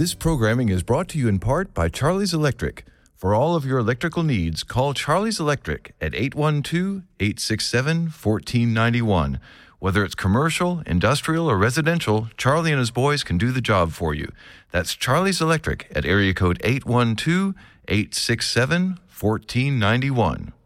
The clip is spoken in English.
This programming is brought to you in part by Charlie's Electric. For all of your electrical needs, call Charlie's Electric at 812-867-1491. Whether it's commercial, industrial, or residential, Charlie and his boys can do the job for you. That's Charlie's Electric at area code 812-867-1491.